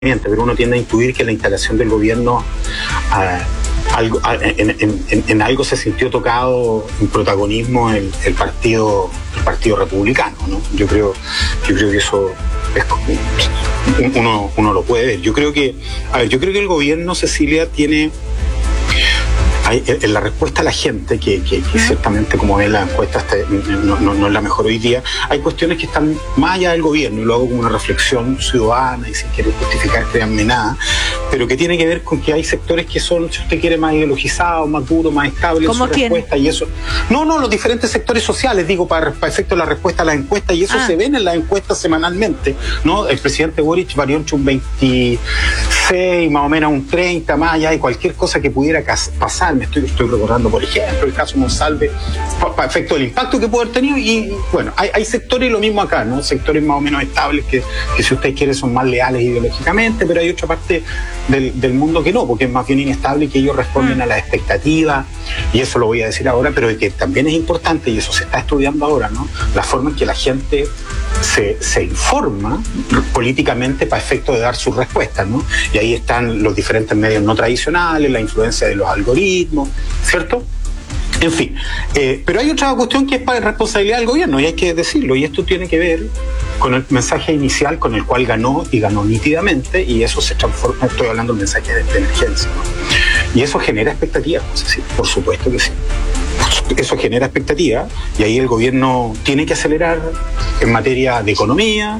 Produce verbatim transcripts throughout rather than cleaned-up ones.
pero uno tiende a intuir que la instalación del gobierno uh, algo, uh, en, en, en algo se sintió tocado en protagonismo el, el partido el partido republicano, ¿no? Yo creo, yo creo que eso es, uno, uno lo puede ver. Yo creo que, a ver, yo creo que el gobierno, Cecilia, tiene hay, en la respuesta a la gente, que, que, que ciertamente, como ven las encuestas, no, no, no es la mejor hoy día, hay cuestiones que están más allá del gobierno, y lo hago como una reflexión ciudadana y sin querer justificar, créanme, nada, pero que tiene que ver con que hay sectores que son, si usted quiere, más ideologizados, más duros, más estables en su respuesta, y eso. No, no, los diferentes sectores sociales, digo, para, para efecto de la respuesta a las encuestas, y eso ah. se ven en las encuestas semanalmente, ¿no? El presidente Boric varió entre un veintiséis, más o menos un treinta, más allá de cualquier cosa que pudiera pasar. Me estoy, estoy recordando, por ejemplo, el caso Monsalve, para pa efecto del impacto que puede haber tenido, y bueno, hay, hay sectores, y lo mismo acá, ¿no? Sectores más o menos estables que, que si usted quiere son más leales ideológicamente, pero hay otra parte del, del mundo que no, porque es más bien inestable, y que ellos responden mm. a las expectativas, y eso lo voy a decir ahora, pero que también es importante, y eso se está estudiando ahora, ¿no? La forma en que la gente se, se informa políticamente para efecto de dar sus respuestas, ¿no? Y ahí están los diferentes medios no tradicionales, la influencia de los algoritmos, ¿cierto? En fin, eh, pero hay otra cuestión que es para responsabilidad del gobierno, y hay que decirlo, y esto tiene que ver con el mensaje inicial con el cual ganó, y ganó nítidamente, y eso se transforma, estoy hablando del mensaje de, de emergencia, ¿no? Y eso genera expectativas, ¿no? Sí, por supuesto que sí. Eso genera expectativas, y ahí el gobierno tiene que acelerar en materia de economía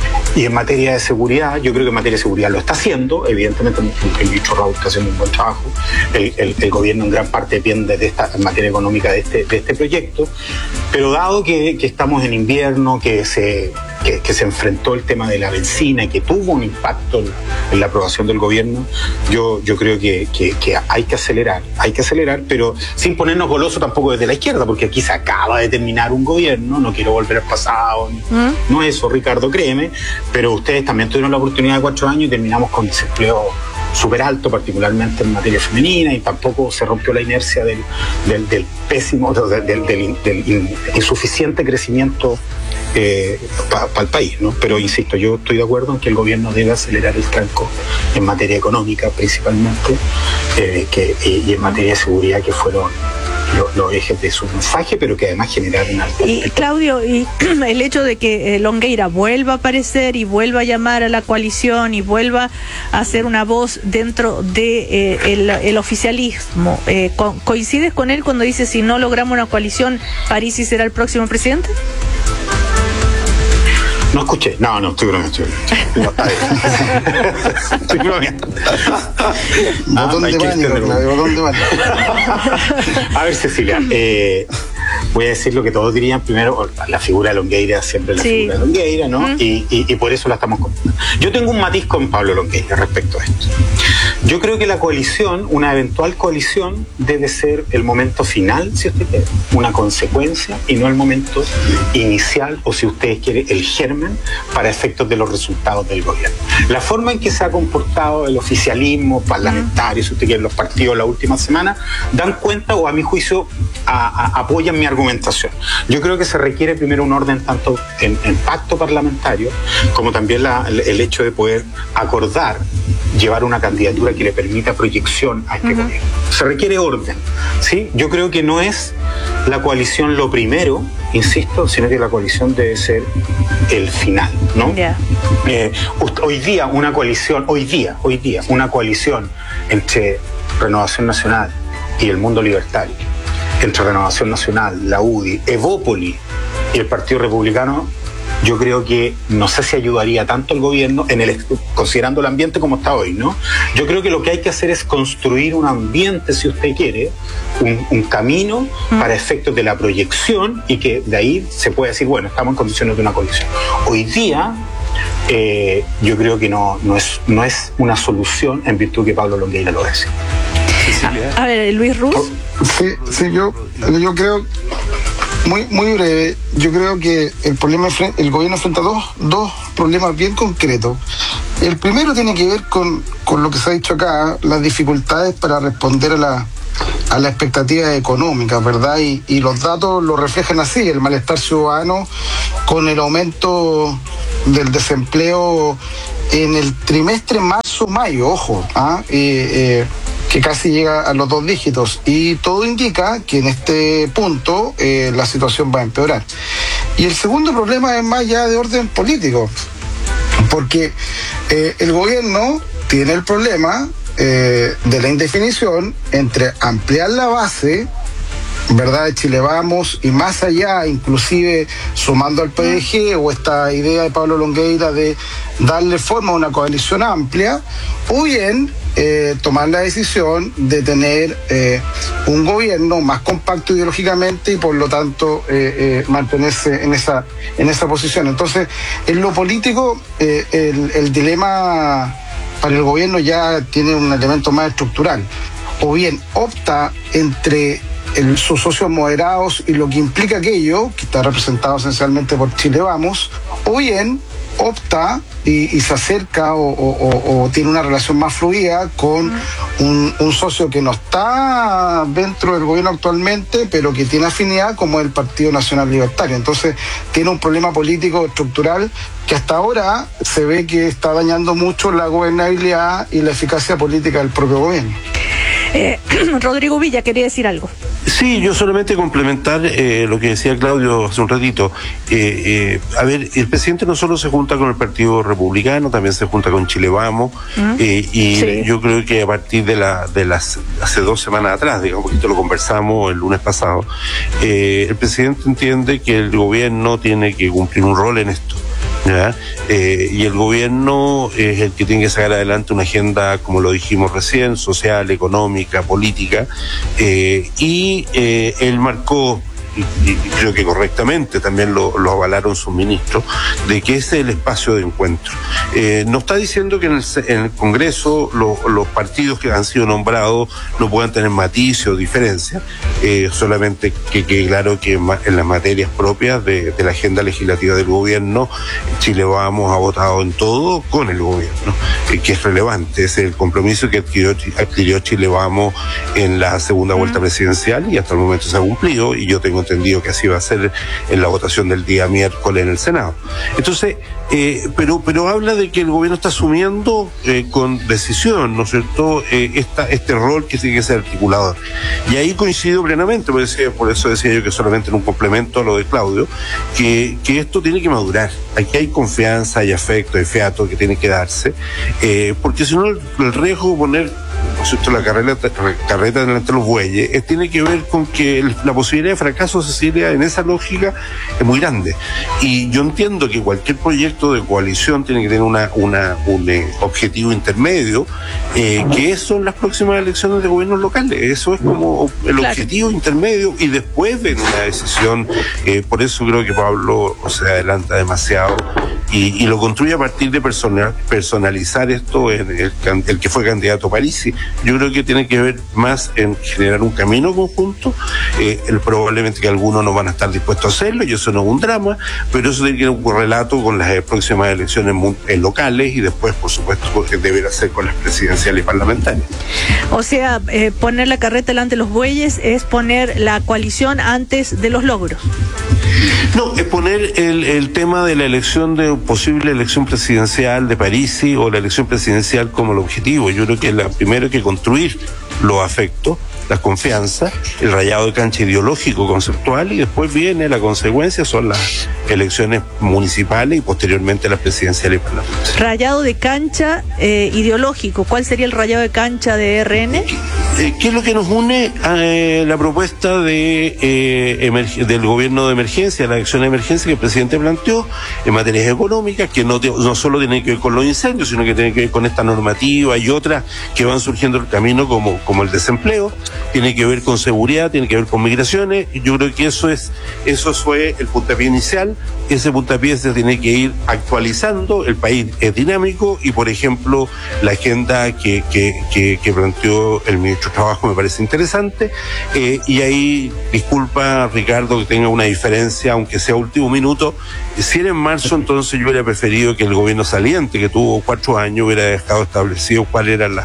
y en materia de seguridad. Yo creo que en materia de seguridad lo está haciendo, evidentemente el ministro Raúl está haciendo un buen trabajo, el, el, el gobierno en gran parte depende de esta en materia económica de este, de este proyecto, pero dado que, que estamos en invierno, que se, que, que se enfrentó el tema de la benzina y que tuvo un impacto en, en la aprobación del gobierno, yo, yo creo que, que, que hay que acelerar, hay que acelerar, pero sin ponernos golosos tampoco desde la izquierda, porque aquí se acaba de terminar un gobierno, no quiero volver al pasado, ¿Mm? no eso, Ricardo, créeme, pero ustedes también tuvieron la oportunidad de cuatro años y terminamos con desempleo súper alto, particularmente en materia femenina, y tampoco se rompió la inercia del, del, del pésimo, del, del, del, del insuficiente crecimiento eh, para pa el país, ¿no? Pero insisto, yo estoy de acuerdo en que el gobierno debe acelerar el tranco en materia económica principalmente, eh, que, y en materia de seguridad, que fueron Los, los ejes de su mensaje, pero que además generaron algo. Y Claudio, y el hecho de que eh, Longueira vuelva a aparecer y vuelva a llamar a la coalición y vuelva a ser una voz dentro de eh, el, el oficialismo, eh, co ¿coincides con él cuando dice si no logramos una coalición, Parisi será el próximo presidente? No escuché. No, no, estoy bromeando. Estoy bromeando. Botón de pánico, botón de pánico. A ver, Cecilia, eh, voy a decir lo que todos dirían. Primero, la figura de Longueira, siempre la sí. figura de Longueira, ¿no? ¿Mm? Y, y, y por eso la estamos contando. Yo tengo un matiz con Pablo Longueira respecto a esto. Yo creo que la coalición, una eventual coalición, debe ser el momento final, si usted quiere, una consecuencia, y no el momento inicial, o si ustedes quieren, el germen, para efectos de los resultados del gobierno. La forma en que se ha comportado el oficialismo parlamentario, si usted quiere, los partidos la última semana, dan cuenta, o a mi juicio, a, a, apoyan mi argumentación. Yo creo que se requiere primero un orden tanto en, en pacto parlamentario, como también la, el, el hecho de poder acordar llevar una candidatura que le permita proyección a este uh-huh. gobierno. Se requiere orden, ¿sí? Yo creo que no es la coalición lo primero, insisto, sino que la coalición debe ser el final, ¿no? Yeah. Eh, hoy día una coalición, hoy día, hoy día, una coalición entre Renovación Nacional y el Mundo Libertario, entre Renovación Nacional, la U D I, Evópoli y el Partido Republicano, yo creo que no sé si ayudaría tanto al gobierno, en el, considerando el ambiente como está hoy, ¿no? Yo creo que lo que hay que hacer es construir un ambiente, si usted quiere, un, un camino mm. para efectos de la proyección, y que de ahí se puede decir, bueno, estamos en condiciones de una coalición. Hoy día, eh, yo creo que no, no, es, no es una solución, en virtud que Pablo Longueira lo dice. A ver, Luis Ruz. Sí, sí, yo, yo creo... Muy, muy breve, yo creo que el problema el gobierno enfrenta dos, dos problemas bien concretos. El primero tiene que ver con, con lo que se ha dicho acá, las dificultades para responder a la, a la expectativa económica, ¿verdad? Y, y los datos lo reflejan así, el malestar ciudadano con el aumento del desempleo en el trimestre marzo-mayo, ojo, ¿ah? eh, eh, que casi llega a los dos dígitos, y todo indica que en este punto eh, la situación va a empeorar. Y el segundo problema es más ya de orden político, porque eh, el gobierno tiene el problema eh, de la indefinición entre ampliar la base, ¿verdad?, de Chile Vamos, y más allá, inclusive sumando al P D G o esta idea de Pablo Longueira de darle forma a una coalición amplia, o bien eh, tomar la decisión de tener eh, un gobierno más compacto ideológicamente y por lo tanto eh, eh, mantenerse en esa, en esa posición. Entonces, en lo político, eh, el, el dilema para el gobierno ya tiene un elemento más estructural. O bien opta entre El, sus socios moderados y lo que implica aquello, que está representado esencialmente por Chile Vamos, o bien opta y, y se acerca o, o, o tiene una relación más fluida con un, un socio que no está dentro del gobierno actualmente, pero que tiene afinidad, como el Partido Nacional Libertario. Entonces tiene un problema político estructural que hasta ahora se ve que está dañando mucho la gobernabilidad y la eficacia política del propio gobierno. Eh, Rodrigo Villa, quería decir algo. Sí, yo solamente complementar eh, lo que decía Claudio hace un ratito. Eh, eh, a ver, el presidente no solo se junta con el Partido Republicano, también se junta con Chile Vamos, ¿Mm? eh, y sí. Yo creo que a partir de la de las hace dos semanas atrás, digamos, porque esto lo conversamos el lunes pasado, eh, el presidente entiende que el gobierno tiene que cumplir un rol en esto. ¿Ya? Eh, y el gobierno es el que tiene que sacar adelante una agenda, como lo dijimos recién, social, económica, política, eh, y eh, él marcó, y, y creo que correctamente también lo, lo avalaron sus ministros, de que ese es el espacio de encuentro. Eh, no está diciendo que en el, en el Congreso lo, los partidos que han sido nombrados no puedan tener matices o diferencias, eh, solamente que quede claro que en las materias propias de, de la agenda legislativa del gobierno, Chile Vamos ha votado en todo con el gobierno, eh, que es relevante. Ese es el compromiso que adquirió, adquirió Chile Vamos en la segunda vuelta presidencial, y hasta el momento se ha cumplido, y yo tengo entendido que así va a ser en la votación del día miércoles en el Senado. Entonces, eh, pero pero habla de que el gobierno está asumiendo eh, con decisión, ¿no es cierto?, eh, esta, este rol que tiene que ser articulador. Y ahí coincido plenamente, por eso, por eso decía yo que solamente en un complemento a lo de Claudio, que, que esto tiene que madurar. Aquí hay confianza, hay afecto, hay fiato que tiene que darse, eh, porque si no el, el riesgo de poner, ¿no es cierto?, la carreta, carreta delante de los bueyes, eh, tiene que ver con que el, la posibilidad de fracaso, Cecilia, en esa lógica es muy grande. Y yo entiendo que cualquier proyecto de coalición tiene que tener una, una, un eh, objetivo intermedio, eh, que son las próximas elecciones de gobiernos locales. Eso es como el claro. objetivo intermedio, y después ven una decisión. Eh, por eso creo que Pablo o se adelanta demasiado y, y lo construye a partir de personal, personalizar esto en el, el que fue candidato a Parisi. Yo creo que tiene que ver más en generar un camino conjunto. Eh, el, probablemente que algunos no van a estar dispuestos a hacerlo, y eso no es un drama, pero eso tiene que tener un correlato con las próximas elecciones locales, y después, por supuesto, que deberá ser con las presidenciales y parlamentarias. O sea, eh, poner la carreta delante de los bueyes es poner la coalición antes de los logros. No, es poner el, el tema de la elección, de posible elección presidencial de Parisi, o la elección presidencial como el objetivo. Yo creo que la primero hay que construir los afectos, la confianza, el rayado de cancha ideológico, conceptual, y después viene la consecuencia, son las elecciones municipales y posteriormente las presidenciales y parlamentarias. Rayado de cancha eh, ideológico, ¿cuál sería el rayado de cancha de R N? Eh, ¿Qué es lo que nos une a eh, la propuesta de eh, emerg- del gobierno de emergencia, la acción de emergencia que el presidente planteó en materias económicas, que no, te, no solo tiene que ver con los incendios, sino que tiene que ver con esta normativa y otras que van surgiendo en el camino, como, como el desempleo, tiene que ver con seguridad, tiene que ver con migraciones, y yo creo que eso es, eso fue el puntapié inicial. Ese puntapié se tiene que ir actualizando, el país es dinámico, y por ejemplo la agenda que, que, que, que planteó el ministro de Trabajo me parece interesante, eh, y ahí, disculpa Ricardo que tenga una diferencia, aunque sea último minuto, si era en marzo, entonces yo hubiera preferido que el gobierno saliente, que tuvo cuatro años, hubiera dejado establecido cuáles eran las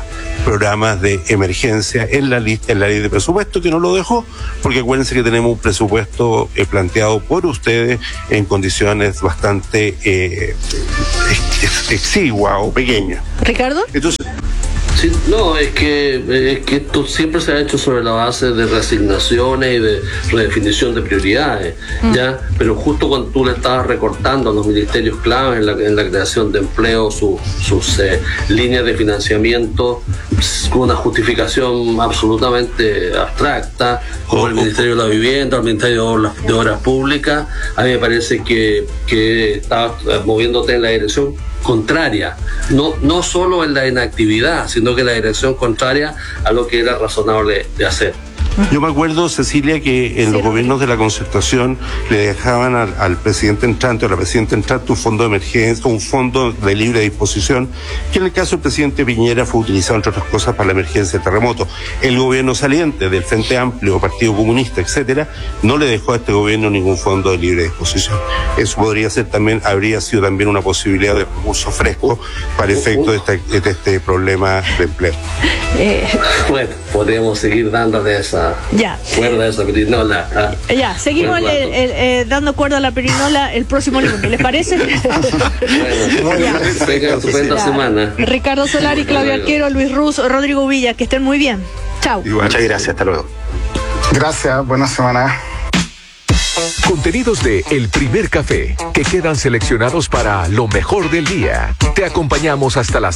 programas de emergencia en la lista, en la ley de presupuesto, que no lo dejó, porque acuérdense que tenemos un presupuesto eh, planteado por ustedes en condiciones bastante eh, ex, exiguas o pequeñas. Ricardo. Entonces, sí, no, es que, es que esto siempre se ha hecho sobre la base de reasignaciones y de redefinición de prioridades, mm. ¿ya? Pero justo cuando tú le estabas recortando a los ministerios claves en la, en la creación de empleo su, sus eh, líneas de financiamiento con una justificación absolutamente abstracta, como el Ministerio de la Vivienda, el Ministerio de Obras, de Obras Públicas, a mí me parece que, que estabas moviéndote en la dirección contraria, no, no solo en la inactividad, sino que la dirección contraria a lo que era razonable de hacer. Yo me acuerdo, Cecilia, que en sí, los gobiernos de la concertación le dejaban al, al presidente entrante o a la presidenta entrante un fondo de emergencia, un fondo de libre disposición, que en el caso del presidente Piñera fue utilizado, entre otras cosas, para la emergencia de terremoto. El gobierno saliente del Frente Amplio, Partido Comunista, etcétera, no le dejó a este gobierno ningún fondo de libre disposición. Eso podría ser también, habría sido también una posibilidad de recurso fresco para efecto de este, de este problema de empleo. Eh. Bueno, podríamos seguir dándole esa Ya. cuerda a esa perinola. Ah. Ya, seguimos el, el, el, eh, dando cuerda a la perinola el próximo lunes, ¿les parece? Bueno, venga, estupenda semana. Ricardo Solari, Claudio Arquero, Luis Ruz, Rodrigo Villa, que estén muy bien. Chao. Muchas gracias, hasta luego. Gracias, buena semana. Contenidos de El Primer Café, que quedan seleccionados para lo mejor del día. Te acompañamos hasta las